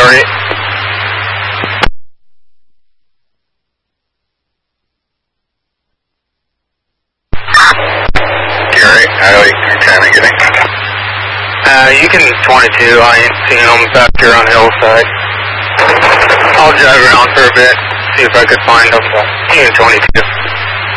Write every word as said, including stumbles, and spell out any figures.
Gary. Gary, how are you trying to get in? Uh, you can twenty-two. I ain't seen them back here on Hillside. I'll drive around for a bit, see if I could find them, but you can twenty-two.